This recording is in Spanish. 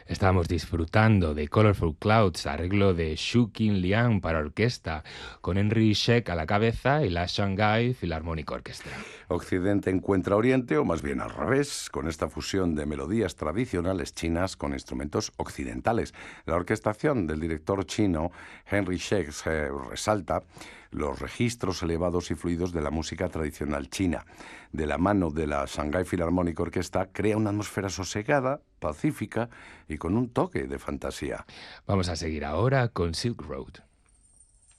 Estamos disfrutando de Colorful Clouds, arreglo de Shu Qin Liang para orquesta, con Henry Scheck a la cabeza y la Shanghai Philharmonic Orchestra. Occidente encuentra Oriente, o más bien al revés, con esta fusión de melodías tradicionales chinas con instrumentos occidentales. La orquestación del director chino Henry Scheck resalta los registros elevados y fluidos de la música tradicional china. De la mano de la Shanghai Philharmonic Orchestra crea una atmósfera sosegada, pacífica y con un toque de fantasía. Vamos a seguir ahora con Silk Road.